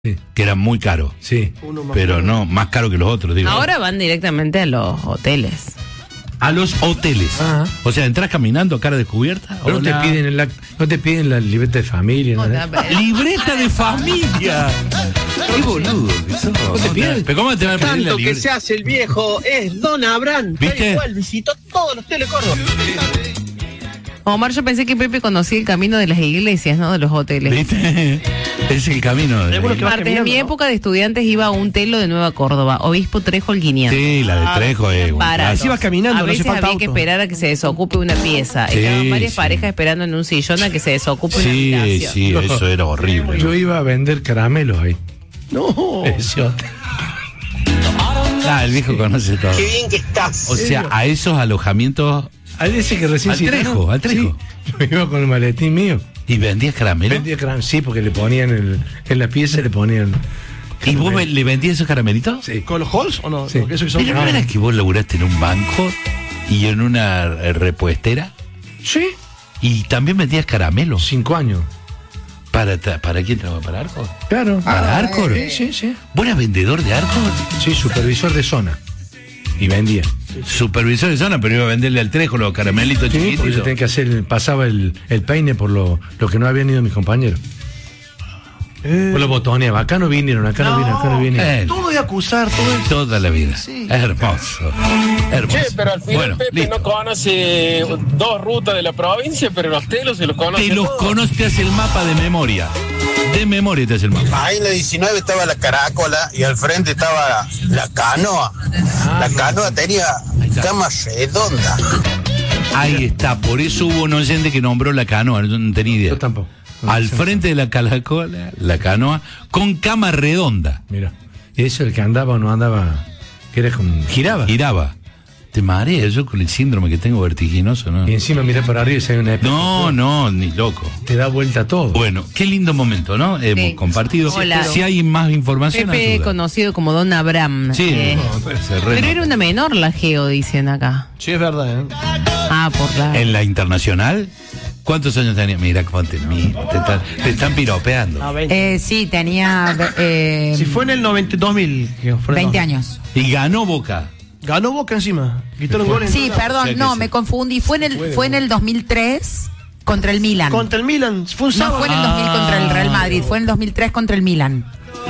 Sí. Que era muy caro. Sí. Pero no, más caro que los otros, digo. Ahora van directamente a los hoteles. A los hoteles. Ajá. O sea, entras caminando a cara descubierta. Pero no te piden la libreta de familia. ¿No? ¡Libreta de familia! ¡Qué boludo que sos! te piden? ¿Pero cómo te van a pedir la Tanto que libreta? se hace el viejo es Don Abraham. ¿Viste? Tal igual, visitó todos los telecórdoba. Omar, yo pensé que Pepe conocía el camino de las iglesias, ¿no? De los hoteles. ¿Viste? Es el camino. Seguro que va Martes, en mi caminando, ¿no? época de estudiantes iba a un telo de Nueva Córdoba, Obispo Trejo Holguiniano. Sí, la de Trejo es un Barato. clásico. Así vas caminando, A no hace veces falta había que auto. esperar a que se desocupe una pieza. Sí, Estaban varias sí. parejas esperando en un sillón a que se desocupe una Sí, habitación. sí, eso era horrible. Yo iba a vender caramelos ahí. No. Ese hotel. Ah, el viejo conoce todo. Qué bien que estás. O sea, a esos alojamientos. Al ese que recién Al citaron. Trejo, al Trejo. Sí, yo iba con el maletín mío. ¿Y vendías caramelo? Vendía caramelos, sí, porque le ponían en la pieza le ponían. ¿Y vos le vendías esos caramelitos? Sí. ¿Con los halls o no? Sí. Porque eso que son- Pero no era que vos laburaste en un banco y en una repuestera Sí. y también vendías caramelos. 5 años. ¿Para quién trabajaba? ¿Para Arcor? Claro. ¿Para Arcor? Sí. ¿Vos eras vendedor de Arcor? Sí, supervisor de zona. Y vendía. Supervisor de zona, pero iba a venderle al Trejo los caramelitos Sí, porque yo chiquititos. tenía que hacer, pasaba el peine por lo que no habían ido mis compañeros. Por los botones, acá no vinieron, acá no vinieron. Todo de acusar, todo de... Toda la vida. Sí. Hermoso. Hermoso. Che, pero al final Bueno, Pepe listo. no conoce 2 rutas de la provincia, pero los telos se los conoce. Te los todos. conoces, te hace el mapa de memoria. De memoria te hace el mapa. Ahí en la 19 estaba la Caracola y al frente estaba la Canoa. La Canoa tenía cama redonda. Ahí está, por eso hubo un oyente que nombró la canoa, no tenía idea. Yo tampoco. Al frente de la Caracola, la canoa, con cama redonda. Mira, eso el que andaba o no andaba, que era como, giraba. Giraba. Te mareas, yo con el síndrome que tengo vertiginoso, ¿no? Y encima mira para arriba y se ve una No, ni loco. te da vuelta todo. Bueno, qué lindo momento, ¿no? Hemos compartido. Hola. Si hay más información, Pepe, ayuda. conocido como Don Abraham. Sí, se re- Pero era una menor la Geo, dicen acá. Sí, es verdad, ¿eh? Ah, por la... En la internacional, ¿cuántos años tenía? Mira cómo te están piropeando. Ah, 20. Sí, tenía Si fue en el 2000, que fue 20 años. Y ganó Boca. Ganó Boca encima. Quitó los goles. Sí, O sea perdón, que no, sí. me confundí. Fue en el 2003 contra el Milan. Contra el Milan. Fue un No sábado. fue en el 2000 contra el Real Madrid, fue en el 2003 contra el Milan.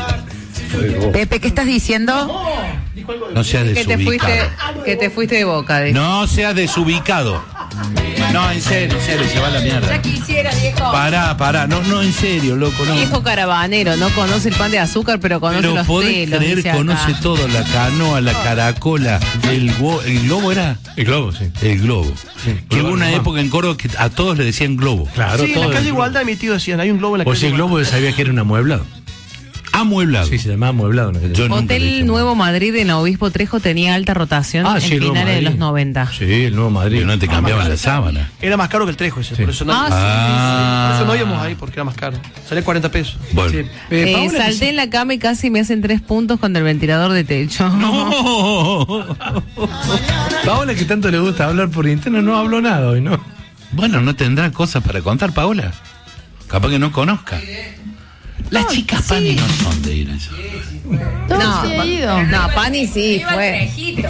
Pepe, ¿qué estás diciendo? No seas Que te desubicado. fuiste de Boca. No seas desubicado. No, en serio, se va a la mierda. quisiera, viejo. Pará, no, en serio, loco, no. Viejo caravanero, no conoce el pan de azúcar, pero conoce Pero los podés telos. creer, dice acá. conoce todo, la canoa, la caracola, el globo era. El globo, sí. El globo. Sí, Que hubo globo, una no. época en Córdoba que a todos le decían globo. Claro, Sí, en todo. la calle el- Igualdad, mi tío decían, hay un globo en la O calle si el globo sabía que era un amueblado. Amueblado. Sí, se llamaba amueblado. ¿no? Yo nunca le dije Hotel Nuevo Madrid en Obispo Trejo tenía alta rotación en el Nuevo finales de Madrid. los 90. Sí, el Nuevo Madrid. que no te cambiaban la sábana. Era más caro que el Trejo ese. Sí. Por eso no, Ah, por eso no íbamos ahí, porque era más caro. Salía 40 pesos. Bueno. Sí. Paola, Salté en la cama y casi me hacen 3 puntos con el ventilador de techo. No. Paola, que tanto le gusta hablar por internet, no habló nada hoy, ¿no? Bueno, ¿no tendrá cosas para contar, Paola? Capaz que no conozca. Las chicas Pani no son de ir a eso. No, Pani sí, fue.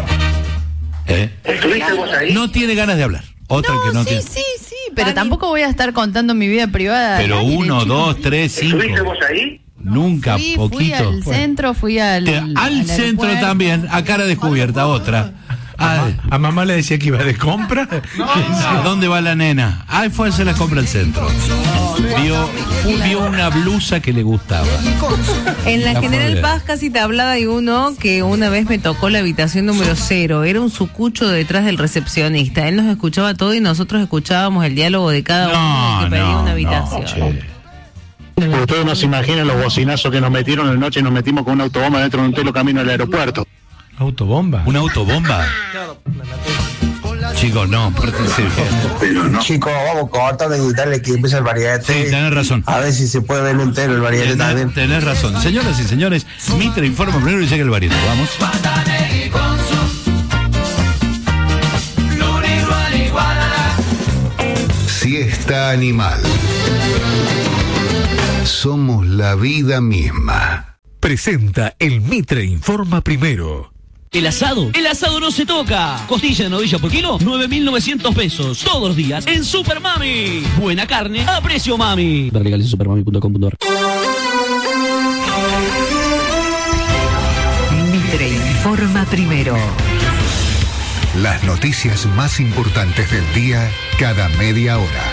¿Eh? No tiene ganas de hablar. Otra que no tiene. Sí, pero tampoco voy a estar contando mi vida privada. Pero Nadie, 1, chicos. 2, 3, 5. ahí? Nunca, Fui poquito. al centro, fui al Al centro aeropuerto. también, a cara descubierta, otra. A mamá le decía que iba de compra. ¿A dónde va la nena? Fue a hacer la compra al centro. Vio una blusa que le gustaba. En la La General Florida. Paz casi te hablaba de uno que una vez me tocó la habitación número 0. Era un sucucho detrás del recepcionista. Él nos escuchaba todo y nosotros escuchábamos el diálogo de cada uno del que pedía una habitación. che. Ustedes no se imaginan los bocinazos que nos metieron en la noche y nos metimos con una autobomba dentro de un telo camino al aeropuerto. Autobomba. ¿Una autobomba? Chicos, no, pórtense bien. Chicos, vamos corta de gritarle que empieza el Sí, variete. tenés razón. A ver si se puede ver entero el variete también. Tenés razón. Señoras y señores, Mitre informa primero y llega el variante. Vamos. Siesta animal. Somos la vida misma. presenta el Mitre Informa Primero. El asado no se toca. Costilla de novilla por kilo, 9.900 pesos. Todos los días en Super Mami. Buena carne a precio mami. Ver legales en supermami.com.ar. Mitre Informa Primero. Las noticias más importantes del día cada media hora.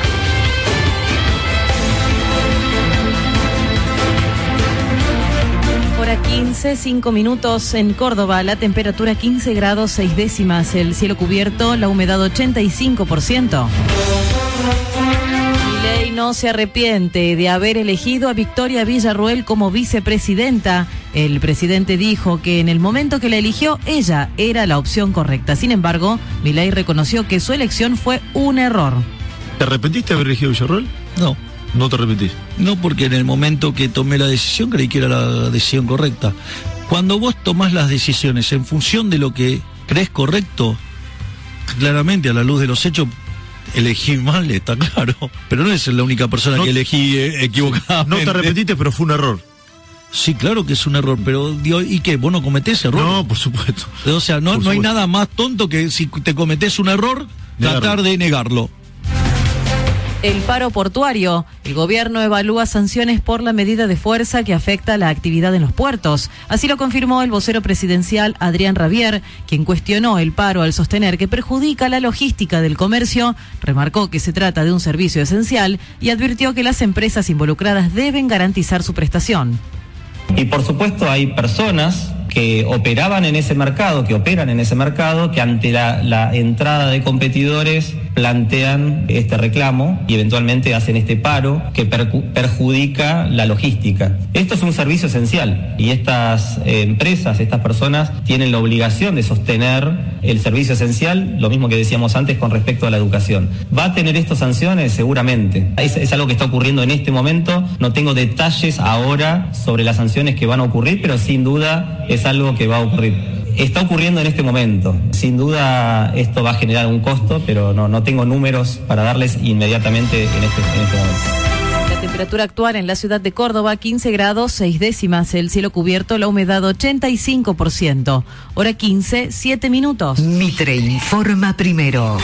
Hora 15, 5 minutos en Córdoba, la temperatura 15 grados 6 décimas, el cielo cubierto, la humedad 85%. Milei no se arrepiente de haber elegido a Victoria Villarruel como vicepresidenta. El presidente dijo que en el momento que la eligió, ella era la opción correcta. Sin embargo, Milei reconoció que su elección fue un error. ¿Te arrepentiste de haber elegido a Villarruel? No. ¿No te arrepentís? No, porque en el momento que tomé la decisión creí que era la decisión correcta. Cuando vos tomás las decisiones en función de lo que crees correcto, claramente a la luz de los hechos elegí mal, está claro. Pero no es la única persona que elegí equivocadamente. No te arrepentiste, pero fue un error. Sí, claro que es un error, pero ¿y qué? ¿Vos no cometés error? No, por supuesto. O sea, no hay nada más tonto que si te cometés un error, tratar de negarlo. El paro portuario. El gobierno evalúa sanciones por la medida de fuerza que afecta la actividad en los puertos. Así lo confirmó el vocero presidencial Adrián Rabier, quien cuestionó el paro al sostener que perjudica la logística del comercio, remarcó que se trata de un servicio esencial y advirtió que las empresas involucradas deben garantizar su prestación. Y por supuesto hay personas que operaban en ese mercado, que operan en ese mercado, que ante la entrada de competidores plantean este reclamo y eventualmente hacen este paro que perjudica la logística. Esto es un servicio esencial y estas empresas, estas personas tienen la obligación de sostener el servicio esencial, lo mismo que decíamos antes con respecto a la educación. ¿Va a tener esto sanciones? Seguramente. Es algo que está ocurriendo en este momento. No tengo detalles ahora sobre las sanciones que van a ocurrir, pero sin duda es algo que va a ocurrir. Está ocurriendo en este momento. Sin duda esto va a generar un costo, pero no tengo números para darles inmediatamente en este momento. La temperatura actual en la ciudad de Córdoba, 15 grados 6 décimas, el cielo cubierto, la humedad 85%. Hora 15, 7 minutos. Mitre Informa Primero.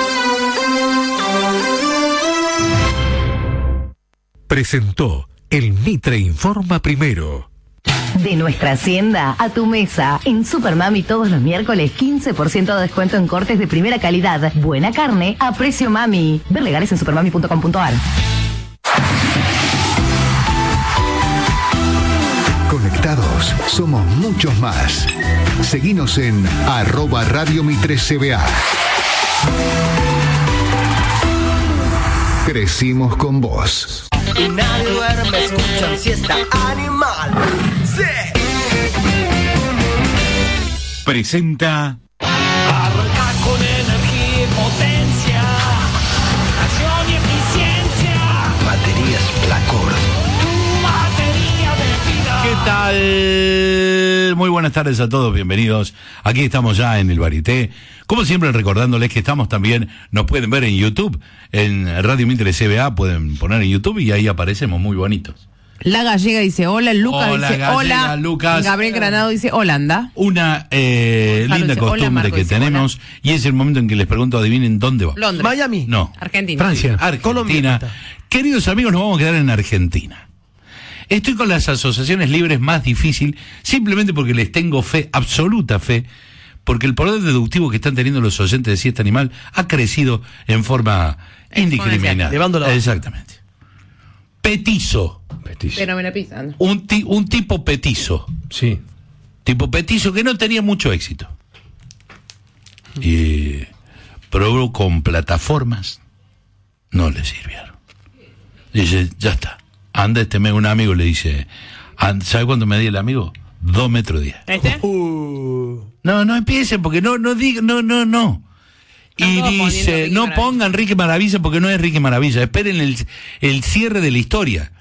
Presentó el Mitre Informa Primero. De nuestra hacienda a tu mesa. En Super Mami todos los miércoles 15% de descuento en cortes de primera calidad. Buena carne a precio mami. Ver legales en supermami.com.ar. Conectados somos muchos más. Seguinos en @Radio Mitre CBA. Crecimos con vos. Y nadie duerme, escuchan siesta animal. Sí. Presenta. Arranca con energía y potencia. Acción y eficiencia. Baterías Placor. Tu batería de vida. ¿Qué tal? Muy buenas tardes a todos, bienvenidos. Aquí estamos ya en el Varieté. Como siempre, recordándoles que estamos también, nos pueden ver en YouTube, en Radio Mitre CBA, pueden poner en YouTube y ahí aparecemos muy bonitos. La Gallega dice hola, Lucas hola, dice Gallega, hola, Lucas. Gabriel Granado dice Holanda. Una linda dice, costumbre hola, Marco que dice, tenemos hola. Y es el momento en que les pregunto, adivinen dónde va. Londres. Miami. No. Argentina. Francia. Argentina. Queridos amigos, nos vamos a quedar en Argentina. Estoy con las asociaciones libres más difícil, simplemente porque les tengo fe, absoluta fe, porque el poder deductivo que están teniendo los oyentes de Siesta Animal ha crecido en forma indiscriminada. Exactamente. Petizo. Pero me la pisan. Un tipo petizo. Sí. Tipo petizo que no tenía mucho éxito. Y probó con plataformas, no le sirvieron. Dice, ya está. Anda un amigo le dice, ¿sabe cuánto medía el amigo? 2 metros 10. ¿Este? No empiecen porque no. Y dice, no pongan Ricky Maravilla porque no es Ricky Maravilla, esperen el cierre de la historia.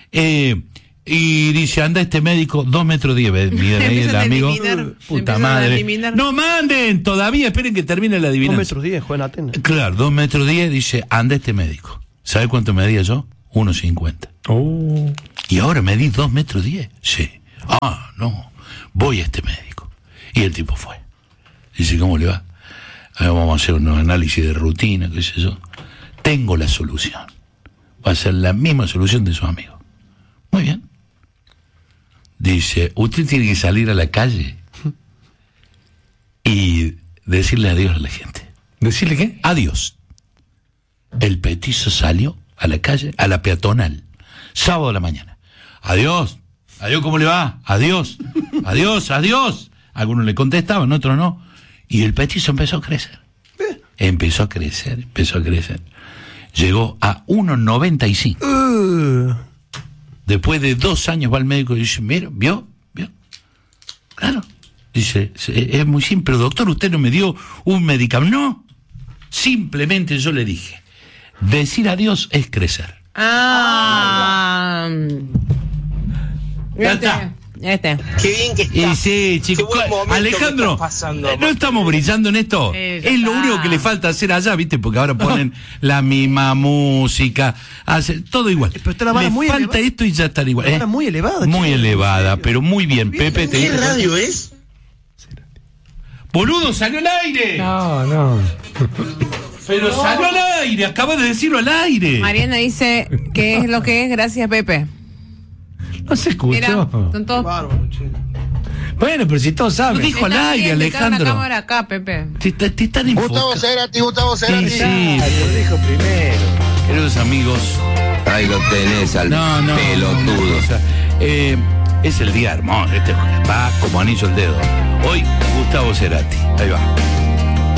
Y dice, anda este médico, 2 metros 10, miden ahí el amigo. Puta madre. No manden, todavía esperen que termine la adivinanza. 2 metros 10, juega en Atenas. Claro, 2 metros 10, dice, anda este médico. ¿Sabe cuánto medía yo? 1,50. Y ahora medí 2 metros 10. Sí. No, voy a este médico. Y el tipo fue. Dice, ¿cómo le va? Vamos a hacer un análisis de rutina, qué sé yo. Tengo la solución. Va a ser la misma solución de su amigo. Muy bien. Dice, usted tiene que salir a la calle y decirle adiós a la gente. ¿Decirle qué? Adiós. El petizo salió a la calle, a la peatonal, sábado a la mañana. Adiós. Adiós, ¿cómo le va? Adiós. Adiós, adiós. Algunos le contestaban, otros no. Y el petizo empezó a crecer. Empezó a crecer. Llegó a 1,95. Después de 2 años va al médico y dice, mira, ¿vio? Claro. Dice, es muy simple, doctor, usted no me dio un medicamento. No, simplemente yo le dije, decir adiós es crecer. Ya está. Qué bien que está. Y sí, chicos, Alejandro, no estamos brillando en esto. Es lo único que le falta hacer allá, ¿viste? Porque ahora ponen la misma música, hace todo igual. Pero está la vara le muy falta elevada. esto y ya está igual. La vara muy elevada. Muy elevada, pero muy bien. Pepe, ¿Qué radio es? ¡Boludo, salió al aire! No. Pero salió al aire, acaba de decirlo al aire. Mariana dice que es lo que es, gracias Pepe. No se escuchó. Mira, son todos. Bueno, pero si todos saben. Lo dijo al aire, Alejandro. Una cámara acá, Pepe. Te están enfocando. Gustavo Cerati. Sí. Lo dijo primero. Queridos amigos. Ahí lo tenés al pelotudo. O sea, es el día hermoso. Va como anillo el dedo. Hoy, Gustavo Cerati. Ahí va.